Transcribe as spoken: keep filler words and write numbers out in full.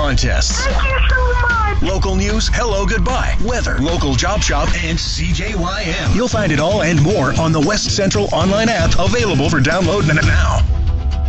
contests. Thank you so much. Local news, hello, goodbye, weather, local job shop, and C J Y M. You'll find it all and more on the West Central online app, available for download now.